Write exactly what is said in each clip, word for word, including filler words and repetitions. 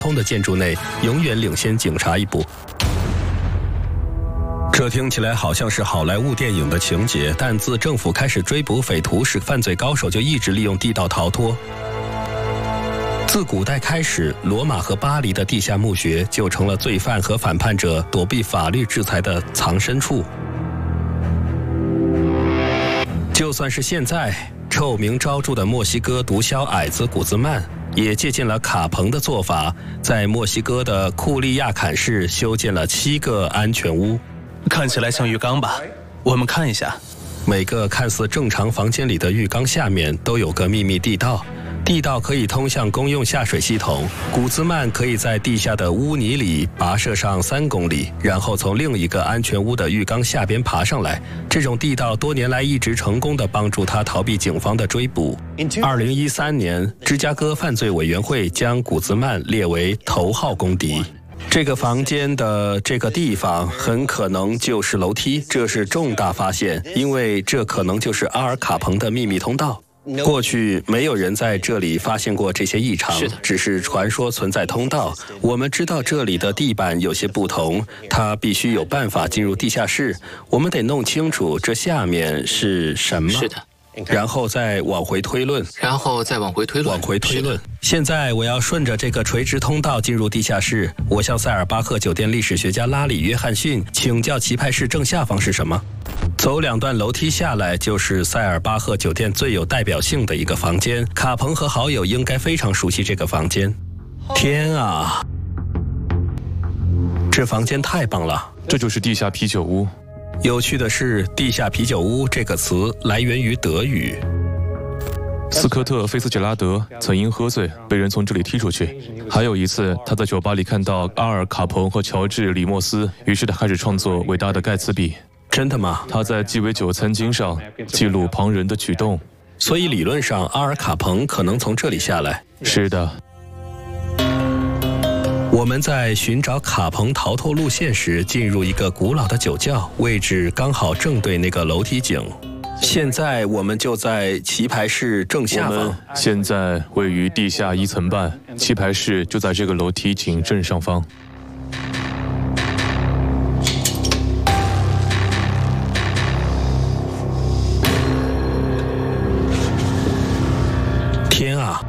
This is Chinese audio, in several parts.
通的建筑内，永远领先警察一步。这听起来好像是好莱坞电影的情节，但自政府开始追捕匪徒时，犯罪高手就一直利用地道逃脱。自古代开始，罗马和巴黎的地下墓穴就成了罪犯和反叛者躲避法律制裁的藏身处。就算是现在，臭名昭著的墨西哥毒枭矮子古兹曼也借鉴了卡彭的做法，在墨西哥的库利亚坎市修建了七个安全屋。 看起来像浴缸吧？我们看一下。 每个看似正常房间里的浴缸下面都有个秘密地道，地道可以通向公用下水系统。古兹曼可以在地下的污泥里跋涉上三公里，然后从另一个安全屋的浴缸下边爬上来。这种地道多年来一直成功地帮助他逃避警方的追捕。二零一三年，芝加哥犯罪委员会将古兹曼列为头号公敌。这个房间的这个地方很可能就是楼梯，这是重大发现，因为这可能就是阿尔卡彭的秘密通道。过去没有人在这里发现过这些异常，只是传说存在通道。我们知道这里的地板有些不同，它必须有办法进入地下室。我们得弄清楚这下面是什么。 是的。 然后再往回推论， 然后再往回推论， 往回推论。现在我要顺着这个垂直通道进入地下室。我向塞尔巴赫酒店历史学家拉里·约翰逊请教棋牌室正下方是什么。走两段楼梯下来，就是塞尔巴赫酒店最有代表性的一个房间。卡彭和好友应该非常熟悉这个房间。天啊，这房间太棒了！ 这就是地下啤酒屋。 有趣的是，地下啤酒屋这个词来源于德语。 斯科特·菲斯杰拉德曾因喝醉被人从这里踢出去。还有一次，他在酒吧里看到阿尔·卡彭和乔治·里莫斯，于是他开始创作伟大的盖茨比。 真的吗？ 他在鸡尾酒餐巾上记录旁人的举动。 所以理论上，阿尔·卡彭可能从这里下来。 是的。 我们在寻找卡彭逃脱路线时，进入一个古老的酒窖，位置刚好正对那个楼梯井。现在我们就在棋牌室正下方。 我们现在位于地下一层半，棋牌室就在这个楼梯井正上方。 天啊！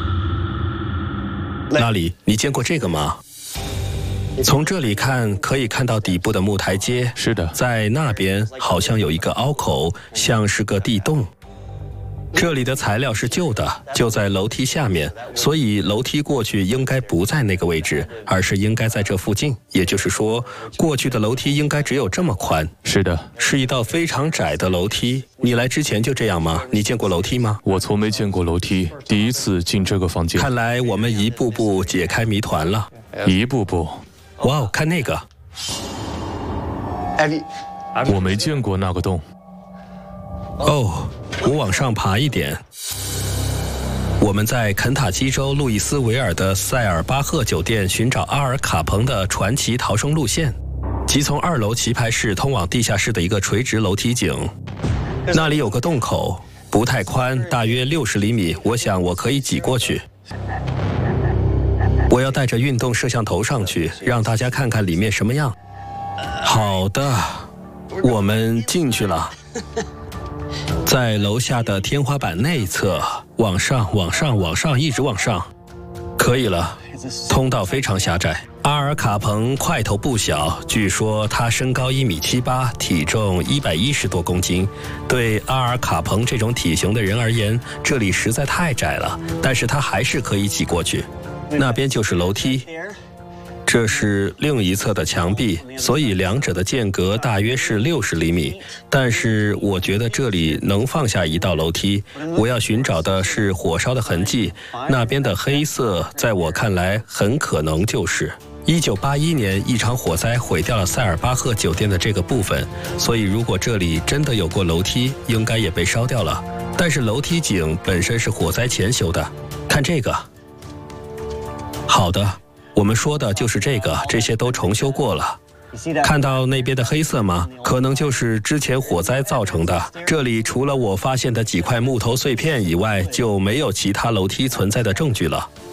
拉里，你见过这个吗？从这里看，可以看到底部的木台阶。 是的， 在那边好像有一个凹口，像是个地洞。这里的材料是旧的，就在楼梯下面，所以楼梯过去应该不在那个位置，而是应该在这附近。也就是说，过去的楼梯应该只有这么宽。 是的， 是一道非常窄的楼梯。你来之前就这样吗？你见过楼梯吗？ 我从没见过楼梯，第一次进这个房间。 看来我们一步步解开谜团了。 一步步。 哇哦，看那个！ 我没见过那个洞。 哦，我往上爬一点。我们在肯塔基州路易斯维尔的塞尔巴赫酒店寻找阿尔卡彭的传奇逃生路线，即从二楼棋牌室通往地下室的一个垂直楼梯井。那里有个洞口，不太宽，大约六十厘米，我想我可以挤过去。我要带着运动摄像头上去，让大家看看里面什么样。好的，我们进去了。在楼下的天花板内侧，往上，往上，往上，一直往上。可以了，通道非常狭窄。阿尔卡彭块头不小，据说他身高一米七八，体重一百一十多公斤。对阿尔卡彭这种体型的人而言，这里实在太窄了，但是他还是可以挤过去。那边就是楼梯，这是另一侧的墙壁，所以两者的间隔大约是六十厘米。但是我觉得这里能放下一道楼梯。我要寻找的是火烧的痕迹，那边的黑色在我看来很可能就是一九八一年一场火灾毁掉了塞尔巴赫酒店的这个部分，所以如果这里真的有过楼梯，应该也被烧掉了。但是楼梯井本身是火灾前修的。看这个。好的，我们说的就是这个，这些都重修过了。看到那边的黑色吗？可能就是之前火灾造成的。这里除了我发现的几块木头碎片以外，就没有其他楼梯存在的证据了。